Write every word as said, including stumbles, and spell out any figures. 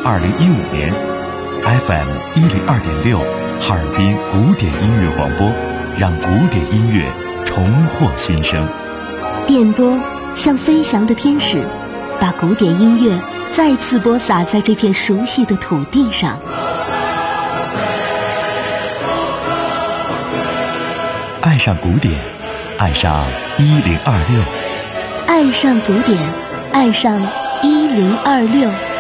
二零一五年 F M 一零二点六，哈尔滨古典音乐广播，让古典音乐重获新生。 电波像飞翔的天使，把古典音乐再次播撒在这片熟悉的土地上。 爱上古典，爱上一零二六， 爱上古典，爱上一零二六。